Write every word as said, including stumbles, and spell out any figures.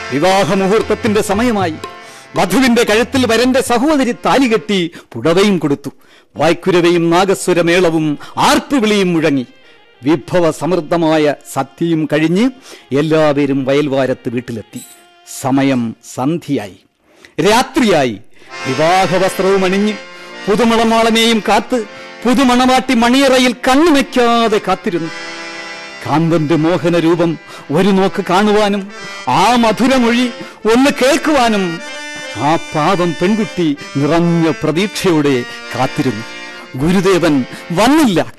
വിവാഹ മുഹൂർത്തത്തിന്റെ സമയമായി. വധുവിന്റെ കഴുത്തിൽ വരന്റെ സഹോദരി താലികെട്ടി പുടവയും കൊടുത്തു. വായ്ക്കുരവയും നാഗസ്വരമേളവും ആർപ്പുവിളിയും മുഴങ്ങി. വിഭവ സമൃദ്ധമായ സദ്യയും കഴിഞ്ഞ് എല്ലാവരും വയൽവാരത്ത് വീട്ടിലെത്തി. സമയം സന്ധ്യയായി, രാത്രിയായി. വിവാഹ വസ്ത്രവും അണിഞ്ഞ് പുതുമണമാളനെയും കാത്ത് പുതുമണവാട്ടി മണിയറയിൽ കണ്ണുവയ്ക്കാതെ കാത്തിരുന്നു. കാന്തന്റെ മോഹന രൂപം ഒരു നോക്ക് കാണുവാനും ആ മധുരമൊഴി ഒന്ന് കേൾക്കുവാനും ആ പാവം പെൺകുട്ടി നിറഞ്ഞ പ്രതീക്ഷയോടെ കാത്തിരുന്നു. ഗുരുദേവൻ വന്നില്ല.